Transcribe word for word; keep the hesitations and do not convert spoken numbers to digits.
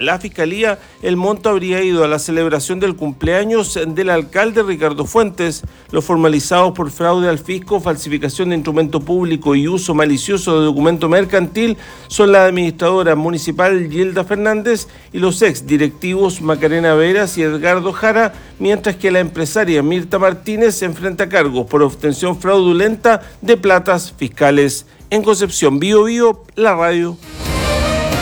la Fiscalía, el monto habría ido a la celebración del cumpleaños del alcalde Ricardo Fuentes. Los formalizados por fraude al fisco, falsificación de instrumento público y uso malicioso de documento mercantil son la administradora municipal Gilda Fernández y los ex directivos Macarena Veras y Edgardo Jara, mientras que la empresaria Mirta Martínez se enfrenta a cargos por obtención fraudulenta de platas fiscales. En Concepción, Bío Bío, la radio.